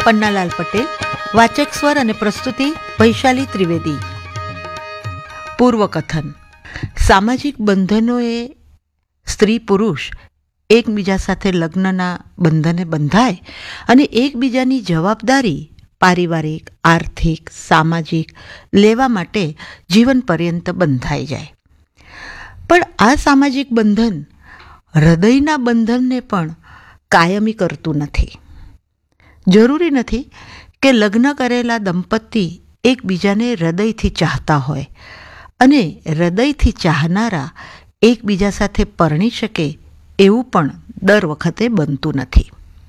પન્નાલાલ પટેલ, વાચક સ્વર અને પ્રસ્તુતિ વૈશાલી ત્રિવેદી. પૂર્વકથન. સામાજિક બંધનોએ સ્ત્રી પુરુષ એકબીજા સાથે લગ્નના બંધને બંધાય અને એકબીજાની જવાબદારી પારિવારિક, આર્થિક, સામાજિક લેવા માટે જીવન પર્યંત બંધાઈ જાય. પણ આ સામાજિક બંધન હૃદયના બંધનને પણ કાયમી કરતું નથી. જરૂરી નથી કે લગ્ન કરેલા દંપતી એકબીજાને હૃદયથી ચાહતા હોય અને હૃદયથી ચાહનારા એકબીજા સાથે પરણી શકે એવું પણ દર વખતે બનતું નથી.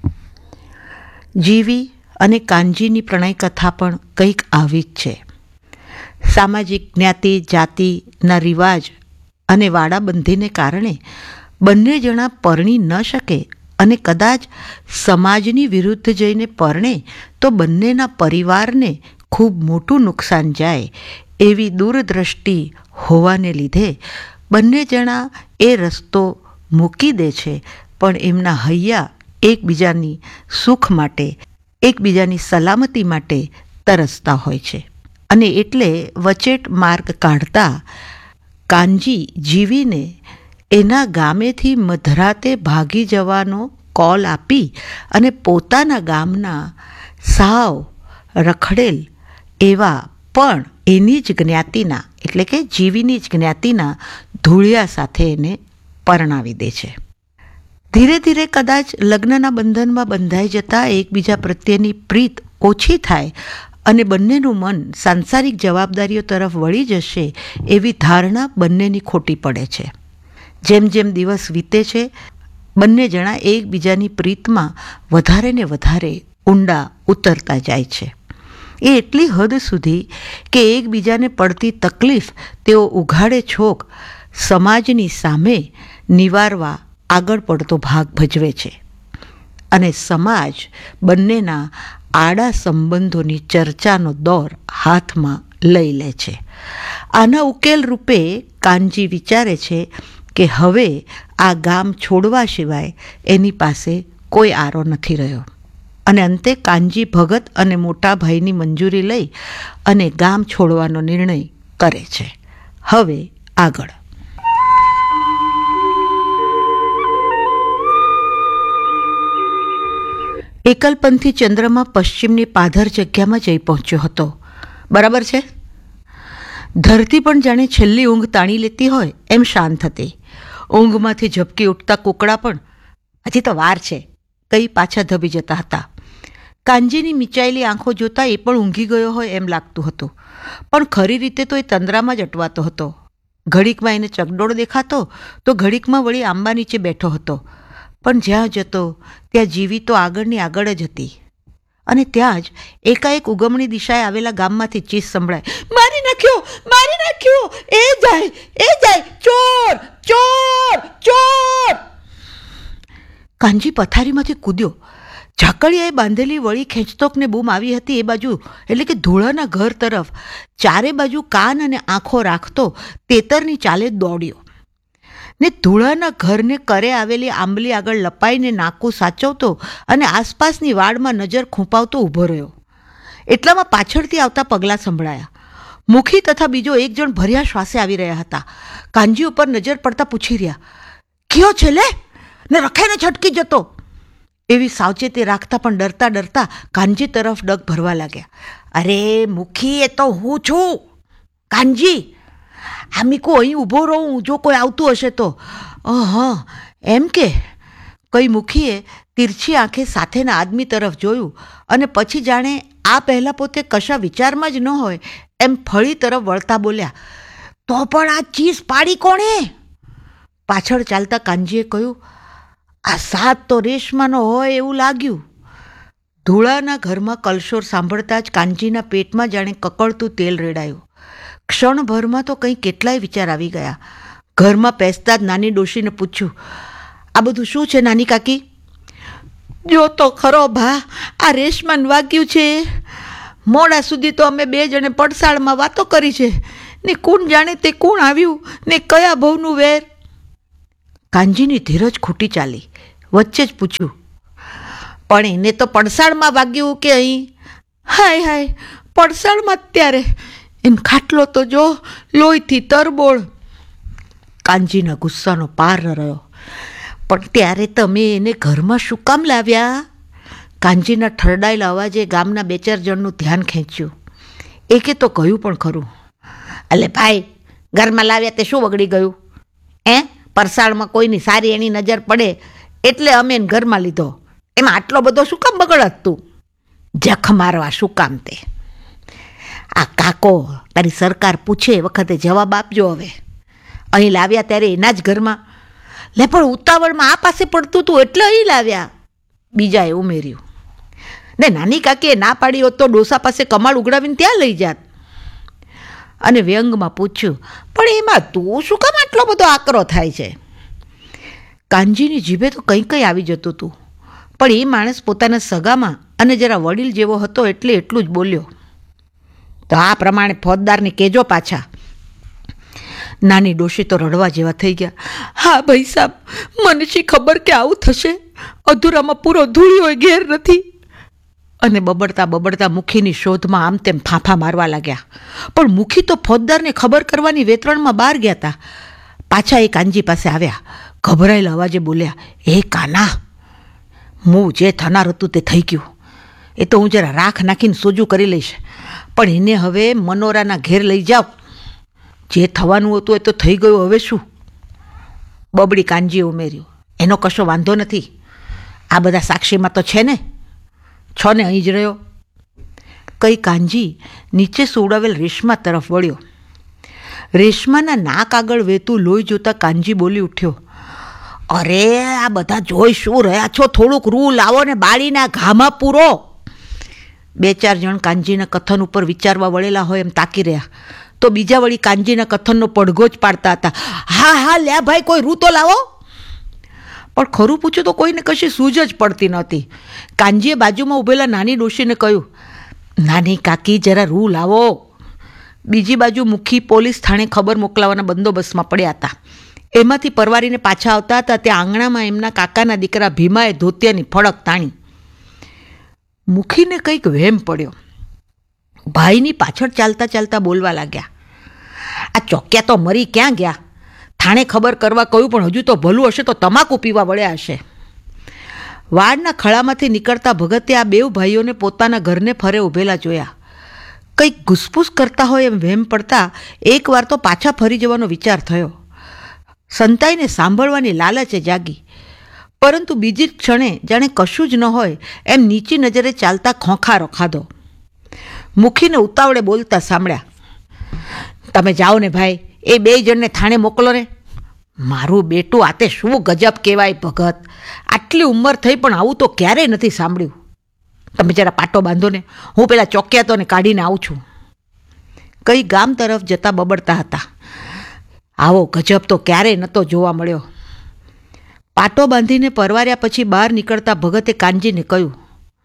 જીવી અને કાનજીની પ્રણય કથા પણ કંઈક આવી જ છે. સામાજિક જ્ઞાતિ જાતિના રિવાજ અને વાડાબંધીને કારણે બંને જણા પરણી ન શકે અને કદાચ સમાજની વિરુદ્ધ જઈને પરણે તો બંનેના પરિવારને ખૂબ મોટું નુકસાન જાય એવી દૂરદ્રષ્ટિ હોવાને લીધે બંને જણા એ રસ્તો મૂકી દે છે, પણ એમના હૈયા એકબીજાની સુખ માટે, એકબીજાની સલામતી માટે તરસતા હોય છે. અને એટલે વચેટ માર્ગ કાઢતા કાનજી જીવીને એના ગામેથી મધરાતે ભાગી જવાનો કોલ આપી અને પોતાના ગામના સાવ રખડેલ એવા પણ એની જ જ્ઞાતિના એટલે કે જીવીની જ જ્ઞાતિના ધૂળિયા સાથે એને પરણાવી દે છે. ધીરે ધીરે કદાચ લગ્નના બંધનમાં બંધાઈ જતાં એકબીજા પ્રત્યેની પ્રીત ઓછી થાય અને બંનેનું મન સાંસારિક જવાબદારીઓ તરફ વળી જશે એવી ધારણા બંનેની ખોટી પડે છે. જેમ જેમ દિવસ વીતે છે બંને જણા એકબીજાની પ્રીતમાં વધારે ને વધારે ઊંડા ઉતરતા જાય છે. એ એટલી હદ સુધી કે એકબીજાને પડતી તકલીફ તેઓ ઉઘાડે છોક સમાજની સામે નિવારવા આગળ પડતો ભાગ ભજવે છે અને સમાજ બંનેના આડા સંબંધોની ચર્ચાનો દોર હાથમાં લઈ લે છે. આના ઉકેલ રૂપે કાનજી વિચારે છે કે હવે આ ગામ છોડવા સિવાય એની પાસે કોઈ આરો નથી રહ્યો અને અંતે કાનજી ભગત અને મોટા ભાઈની મંજૂરી લઈ અને ગામ છોડવાનો નિર્ણય કરે છે. હવે આગળ. એકલપંથી ચંદ્રમાં પશ્ચિમની પાધર જગ્યામાં જઈ પહોંચ્યો હતો. બરાબર છે. ધરતી પણ જાણે છેલ્લી ઊંઘ તાણી લેતી હોય એમ શાંત હતી. ઊંઘમાંથી ઝબકી ઉઠતા કૂકડા પણ હજી તો વાર છે કઈ પાછા ધબી જતા હતા. કાનજીની મીચાયેલી આંખો જોતાં એ પણ ઊંઘી ગયો હોય એમ લાગતું હતું, પણ ખરી રીતે તો એ તંદ્રામાં જ અટવાતો હતો. ઘડીકમાં એને ચગડોળ દેખાતો તો ઘડીકમાં વળી આંબા નીચે બેઠો હતો, પણ જ્યાં જતો ત્યાં જીવી તો આગળની આગળ જ હતી. અને ત્યાં જ એકાએક ઉગમણી દિશાએ આવેલા ગામમાંથી ચીસ સંભળાય, મારી નાખ્યો, મારી નાખ્યો, એ જાય, ચોર, ચોર, ચોર. કાનજી પથારીમાંથી કૂદ્યો. ઝાકળિયાએ બાંધેલી વળી ખેંચતોકને બૂમ આવી હતી એ બાજુ એટલે કે ધૂળાના ઘર તરફ ચારે બાજુ કાન અને આંખો રાખતો તેતરની ચાલે દોડ્યો ને ધૂળાના ઘરને કરે આવેલી આંબલી આગળ લપાઈને નાકું સાચવતો અને આસપાસની વાડમાં નજર ખૂંપાવતો ઊભો રહ્યો. એટલામાં પાછળથી આવતા પગલાં સંભળાયા. મુખી તથા બીજો એક જણ ભર્યા શ્વાસે આવી રહ્યા હતા. કાનજી ઉપર નજર પડતા પૂછી રહ્યા, કયો છે લે? ને રખાઈને છટકી જતો. એવી સાવચેતી રાખતા પણ ડરતા ડરતા કાનજી તરફ ડગ ભરવા લાગ્યા. અરે મુખી, એ તો હું છું કાનજી. આમીકો અહીં ઊભો રહું, જો કોઈ આવતું હશે તો. હા એમ કે? કઈ મુખીએ તીરછી આંખે સાથેના આદમી તરફ જોયું અને પછી જાણે આ પહેલાં પોતે કશા વિચારમાં જ ન હોય એમ ફળી તરફ વળતા બોલ્યા, તો પણ આ ચીસ પાડી કોણે? પાછળ ચાલતા કાનજીએ કહ્યું, આ સાત તો રેશમાનો હોય એવું લાગ્યું. ધૂળાના ઘરમાં કલશોર સાંભળતા જ કાનજીના પેટમાં જાણે કકળતું તેલ રેડાયું. ક્ષણભરમાં તો કંઈ કેટલાય વિચાર આવી ગયા. ઘરમાં પેસતા જ નાની ડોશીને પૂછ્યું, આ બધું શું છે નાની કાકી? જો તો ખરો ભા, આ રેશમાન વાગ્યું છે. મોડા સુધી તો અમે બે જણે પડસાળમાં વાતો કરી છે ને કોણ જાણે તે કોણ આવ્યું ને કયા ભવનું વેર. કાનજીની ધીરજ ખૂટી ચાલી. વચ્ચે જ પૂછ્યું, પણ એને તો પડસાળમાં વાગ્યું કે અહીં. હાય હાય, પડસાળમાં અત્યારે એમ ખાટલો તો જો લોહીથી તરબોળ. કાનજીના ગુસ્સાનો પાર ન રહ્યો. પણ ત્યારે તમે એને ઘરમાં શું કામ લાવ્યા? કાનજીના ઠરડાયેલા અવાજે ગામના 2-4 જણનું ધ્યાન ખેંચ્યું. એકે તો કહ્યું પણ ખરું, અલે ભાઈ, ઘરમાં લાવ્યા તે શું બગડી ગયું? પરસાળમાં કોઈની સારી એની નજર પડે એટલે અમે એને ઘરમાં લીધો, એમાં આટલો બધો શું કામ બગડત તું? જખ મારવા શું કામ તે? આ કાકો તારી સરકાર પૂછે વખતે જવાબ આપજો. હવે અહીં લાવ્યા ત્યારે એના જ ઘરમાં લે, પણ ઉતાવળમાં આ પાસે પડતું હતું એટલે અહીં લાવ્યા, બીજાએ ઉમેર્યું. ને નાની કાકીએ ના પાડી હોત તો ડોસા પાસે કમાડ ઉગડાવીને ત્યાં લઈ જાત. અને વ્યંગમાં પૂછ્યું, પણ એમાં તું શું કામ આટલો બધો આકરો થાય છે? કાનજીની જીભે તો કંઈ કંઈ આવી જતું હતું, પણ એ માણસ પોતાના સગામાં અને જરા વડીલ જેવો હતો એટલે એટલું જ બોલ્યો. તો આ પ્રમાણે ફોજદારને કહેજો પાછા. નાની ડોશી તો રડવા જેવા થઈ ગયા. હા ભાઈ સાહેબ, મને શી ખબર કે આવું થશે? અધૂરામાં પૂરો ધૂળિયો ઘેર નથી. અને બબડતા બબડતા મુખીની શોધમાં આમ તેમ ફાંફા મારવા લાગ્યા. પણ મુખી તો ફોજદારને ખબર કરવાની વેતરણમાં બહાર ગયા હતા. પાછા એ કાનજી પાસે આવ્યા. ગભરાયેલા અવાજે બોલ્યા, એ કાના, હું જે થનાર હતું તે થઈ ગયું. એ તો હું જરા રાખ નાખીને સોજું કરી લઈશ, પણ એને હવે મનોરાના ઘેર લઈ જાઓ. જે થવાનું હતું એ તો થઈ ગયું, હવે શું? બબડી કાનજીએ ઉમેર્યું, એનો કશો વાંધો નથી, આ બધા સાક્ષીમાં તો છે ને, છો ને અહીં જ રહ્યો. કઈ કાનજી નીચે સુવડાવેલ રેશમા તરફ વળ્યો. રેશમાના નાક આગળ વહેતું લોહી જોતા કાનજી બોલી ઉઠ્યો, અરે આ બધા જોઈ શું રહ્યા છો? થોડુંક રૂ લાવો ને બાળીના ઘામાં પૂરો. 2-4 જણ કાનજીના કથન ઉપર વિચારવા વળેલા હોય એમ તાકી રહ્યા, તો બીજા વળી કાનજીના કથનનો પડઘો જ પાડતા હતા. હા હા, લ્યા ભાઈ, કોઈ રૂ તો લાવો. પણ ખરું પૂછ્યું તો કોઈને કશી સૂઝ જ પડતી નહોતી. કાનજીએ બાજુમાં ઊભેલા નાની ડોશીને કહ્યું, નાની કાકી, જરા રૂ લાવો. બીજી બાજુ મુખી પોલીસ થાણે ખબર મોકલાવાના બંદોબસ્તમાં પડ્યા હતા. એમાંથી પરવારીને પાછા આવતા હતા ત્યાં આંગણામાં એમના કાકાના દીકરા ભીમાએ ધોતિયાની ફળક તાણી. મુખીને કંઈક વહેમ પડ્યો. ભાઈની પાછળ ચાલતા ચાલતા બોલવા લાગ્યા, આ ચોક્યા તો મરી ક્યાં ગયા? થાણે ખબર કરવા કહ્યું, પણ હજુ તો ભલું હશે તો તમાકુ પીવા વળ્યા હશે. વાડના ખળામાંથી નીકળતા ભગતે આ 2 ભાઈઓને પોતાના ઘરને ફરે ઊભેલા જોયા. કંઈક ઘૂસપૂસ કરતા હોય એમ વહેમ પડતા એકવાર તો પાછા ફરી જવાનો વિચાર થયો. સંતાઈને સાંભળવાની લાલચે જાગી, પરંતુ બીજી જ ક્ષણે જાણે કશું જ ન હોય એમ નીચી નજરે ચાલતા ખોંખારો ખાધો. મુખીને ઉતાવળે બોલતા સાંભળ્યા, તમે જાઓ ને ભાઈ, એ 2 જણને થાણે મોકલો ને. મારું બેટું, આ તે શું ગજબ કહેવાય ભગત! આટલી ઉંમર થઈ પણ આવું તો ક્યારેય નથી સાંભળ્યું. તમે જરા પાટો બાંધો ને, હું પેલા ચોક્યાતોને કાઢીને આવું છું. કઈ ગામ તરફ જતા બબડતા હતા, આવો ગજબ તો ક્યારેય નહોતો જોવા મળ્યો. પાટો બાંધીને પરવાર્યા પછી બહાર નીકળતા ભગતે કાનજીને કહ્યું,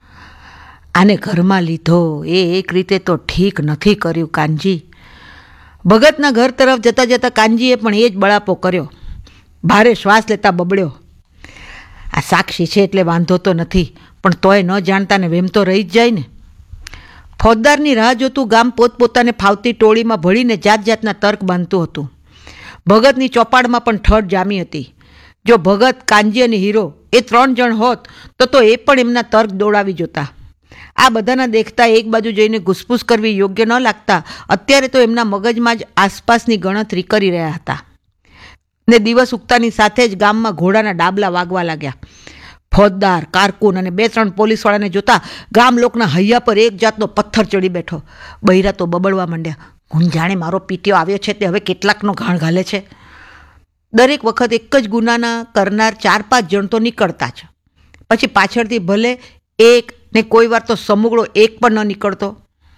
આને ઘરમાં લીધો એ એક રીતે તો ઠીક નથી કર્યું કાનજી. ભગતના ઘર તરફ જતાં જતાં કાનજીએ પણ એ જ બળાપો કર્યો. ભારે શ્વાસ લેતા બબડ્યો, આ સાક્ષી છે એટલે વાંધો તો નથી, પણ તોય ન જાણતા ને વેમ તો રહી જ જાય ને. ફોજદારની રાહ જોતું ગામ પોતપોતાને ફાવતી ટોળીમાં ભળીને જાત જાતના તર્ક બાંધતું હતું. ભગતની ચોપાડમાં પણ ઠઠ જામી હતી. જો ભગત, કાનજી અને હીરો એ 3 જણ હોત તો એ પણ એમના તર્ક દોડાવી જોતા. આ બધાના દેખતા એક બાજુ જઈને ઘૂસપૂસ કરવી યોગ્ય ન લાગતા અત્યારે તો એમના મગજમાં જ આસપાસની ગણતરી કરી રહ્યા હતા. ને દિવસ ઉગતાની સાથે જ ગામમાં ઘોડાના ડાબલા વાગવા લાગ્યા. ફોજદાર, કારકુન અને 2-3 પોલીસવાળાને જોતા ગામ લોકના હૈયા પર એક જાતનો પથ્થર ચડી બેઠો. બૈરા તો બબડવા માંડ્યા, હું જાણે મારો પીટીઓ આવ્યો છે તે હવે કેટલાકનો ઘાણ ઘાલે છે. દરેક વખત એક જ ગુનાના કરનાર 4-5 જણ તો નીકળતા જ, પછી પાછળથી ભલે એક ને કોઈ વાર તો સમુગડો એક પણ ન નીકળતો.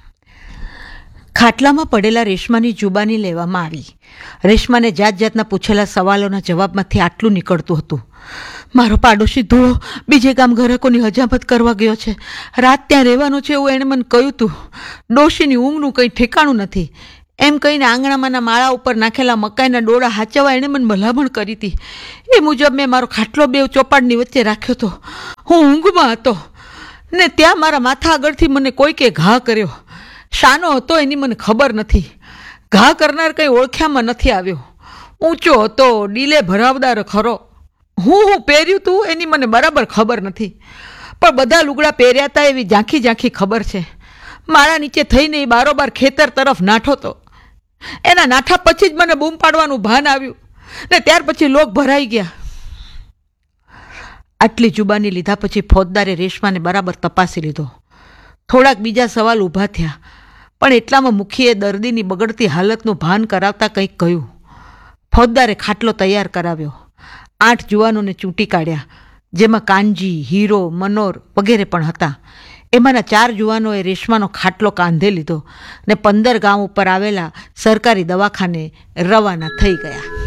ખાટલામાં પડેલા રેશમાની જુબાની લેવામાં આવી. રેશમાને જાત જાતના પૂછેલા સવાલોના જવાબમાંથી આટલું નીકળતું હતું, મારો પાડોશી ધૂળો બીજે ગામ ગ્રાહકોની હજામત કરવા ગયો છે, રાત ત્યાં રહેવાનું છે એવું એણે મને કહ્યું હતું. ડોશીની ઊંઘનું કંઈ ઠેકાણું નથી એમ કહીને આંગણામાંના માળા ઉપર નાખેલા મકાઈના ડોળા હાચવવા એણે મને ભલામણ કરી હતી. એ મુજબ મેં મારો ખાટલો 2 ચોપાડની વચ્ચે રાખ્યો હતો. હું ઊંઘમાં હતો. ને ત્યાં મારા માથા આગળથી મને કોઈકે ઘા કર્યો. શાનો હતો એની મને ખબર નથી. ઘા કરનાર કંઈ ઓળખ્યામાં નથી આવ્યો. ઊંચો હતો, ડીલે ભરાવદાર ખરો. હું પહેર્યું તું એની મને બરાબર ખબર નથી, પણ બધા લુગડા પહેર્યા હતા એવી ઝાંખી ઝાંખી ખબર છે. મારા નીચે થઈને એ બારોબાર ખેતર તરફ નાઠો તો. એના નાઠા પછી જ મને બૂમ પાડવાનું ભાન આવ્યું ને ત્યાર પછી લોક ભરાઈ ગયા. આટલી જુબાની લીધા પછી ફોજદારે રેશમાને બરાબર તપાસી લીધો. થોડાક બીજા સવાલ ઊભા થયા, પણ એટલામાં મુખીએ દર્દીની બગડતી હાલતનું ભાન કરાવતા કંઈક કહ્યું. ફોજદારે ખાટલો તૈયાર કરાવ્યો. 8 જુવાનોને ચૂંટી કાઢ્યા, જેમાં કાનજી, હીરો, મનોર વગેરે પણ હતા. એમાંના 4 જુવાનોએ રેશમાનો ખાટલો કાંધે લીધો ને 15 ગામ ઉપર આવેલા સરકારી દવાખાને રવાના થઈ ગયા.